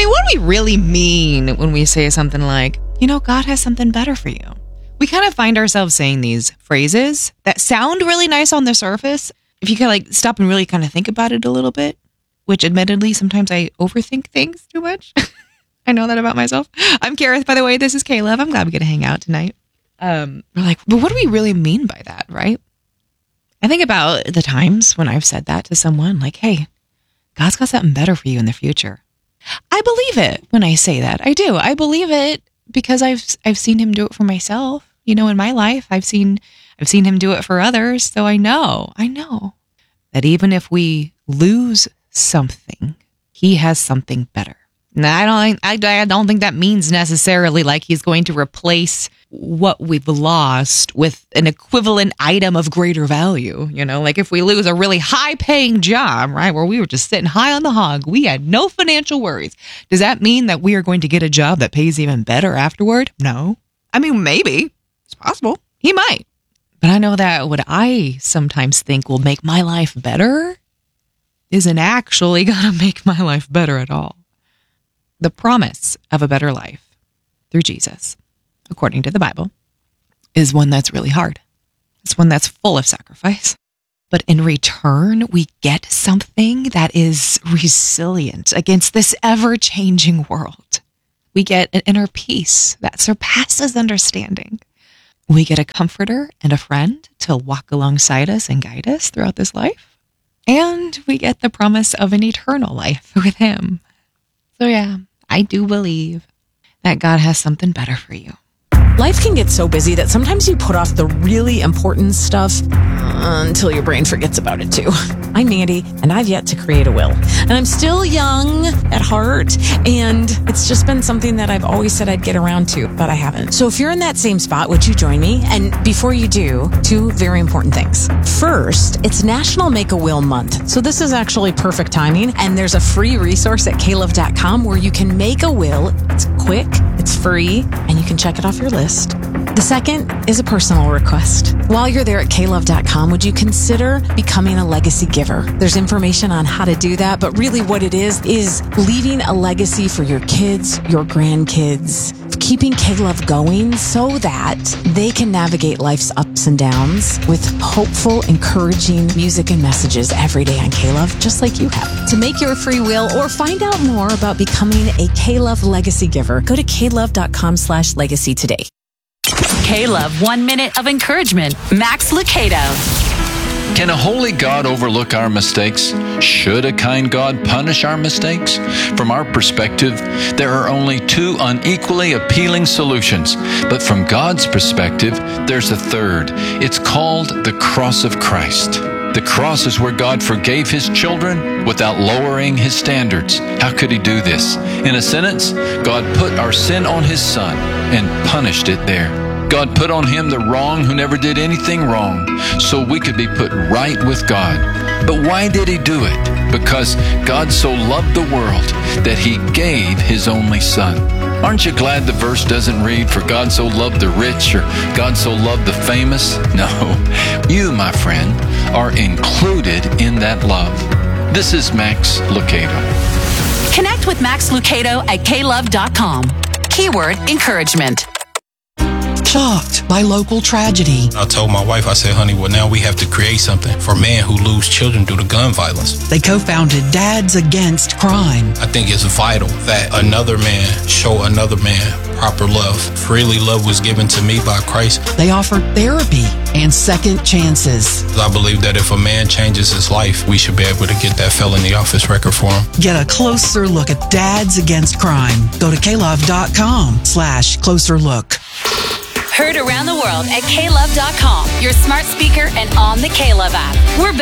what do we really mean when we say something like, God has something better for you? We kind of find ourselves saying these phrases that sound really nice on the surface. If you can stop and really kind of think about it a little bit, which admittedly, sometimes I overthink things too much. I know that about myself. I'm Kareth, by the way. This is K-Love. I'm glad we get to hang out tonight. We're like, but what do we really mean by that, right? I think about the times when I've said that to someone, like, hey, God's got something better for you in the future. I believe it when I say that. I do. I believe it because I've seen him do it for myself. In my life, I've seen him do it for others. So I know that even if we lose something, he has something better. Now, I don't think that means necessarily like he's going to replace what we've lost with an equivalent item of greater value. Like if we lose a really high paying job, right, where we were just sitting high on the hog, we had no financial worries. Does that mean that we are going to get a job that pays even better afterward? No. I mean, maybe. It's possible. He might. But I know that what I sometimes think will make my life better isn't actually going to make my life better at all. The promise of a better life through Jesus, according to the Bible, is one that's really hard. It's one that's full of sacrifice. But in return, we get something that is resilient against this ever-changing world. We get an inner peace that surpasses understanding. We get a comforter and a friend to walk alongside us and guide us throughout this life. And we get the promise of an eternal life with him. So yeah, I do believe that God has something better for you. Life can get so busy that sometimes you put off the really important stuff until your brain forgets about it too. I'm Mandy, and I've yet to create a will. And I'm still young at heart, and it's just been something that I've always said I'd get around to, but I haven't. So if you're in that same spot, would you join me? And before you do, two very important things. First, it's National Make a Will Month. So this is actually perfect timing, and there's a free resource at klove.com where you can make a will. It's quick, it's free, and you can check it off your list. The second is a personal request. While you're there at klove.com, would you consider becoming a legacy giver? There's information on how to do that, but really what it is leaving a legacy for your kids, your grandkids, keeping K-Love going so that they can navigate life's ups and downs with hopeful, encouraging music and messages every day on K-Love, just like you have. To make your free will or find out more about becoming a K-Love legacy giver, go to klove.com/legacy today. K-Love 1 minute of encouragement. Max Lucado. Can a holy God overlook our mistakes? Should a kind God punish our mistakes? From our perspective, there are only two unequally appealing solutions. But from God's perspective, there's a third. It's called the cross of Christ. The cross is where God forgave his children without lowering his standards. How could he do this? In a sentence, God put our sin on his son and punished it there. God put on him the wrong who never did anything wrong, so we could be put right with God. But why did he do it? Because God so loved the world that he gave his only son. Aren't you glad the verse doesn't read, for God so loved the rich, or God so loved the famous? No, you, my friend, are included in that love. This is Max Lucado. Connect with Max Lucado at klove.com. Keyword encouragement. Shocked by local tragedy. I told my wife, I said, honey, well, now we have to create something for men who lose children due to gun violence. They co-founded Dads Against Crime. I think it's vital that another man show another man proper love. Freely love was given to me by Christ. They offer therapy and second chances. I believe that if a man changes his life, we should be able to get that felony off his record for him. Get a closer look at Dads Against Crime. Go to klove.com/closer look. Heard around the world at klove.com, your smart speaker and on the K-Love app. We're